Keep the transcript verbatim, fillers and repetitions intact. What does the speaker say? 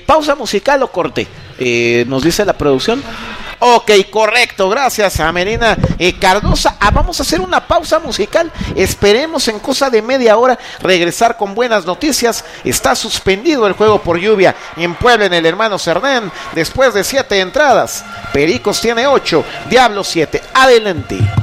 pausa musical o corte, eh, nos dice la producción. Ok, correcto, gracias a Melina eh, Cardosa. Ah, vamos a hacer una pausa musical. Esperemos en cosa de media hora regresar con buenas noticias. Está suspendido el juego por lluvia en Puebla, en el Hermano Cerdán, después de siete entradas. Pericos tiene ocho, Diablos siete. Adelante.